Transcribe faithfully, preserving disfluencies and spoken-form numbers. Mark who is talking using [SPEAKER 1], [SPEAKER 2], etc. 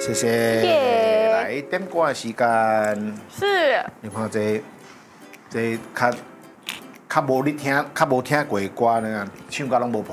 [SPEAKER 1] 谢谢。
[SPEAKER 2] 耶
[SPEAKER 1] 来点歌的时间，
[SPEAKER 2] 是
[SPEAKER 1] 你看这这较较无你听，较无听过的歌呢，唱歌拢无谱。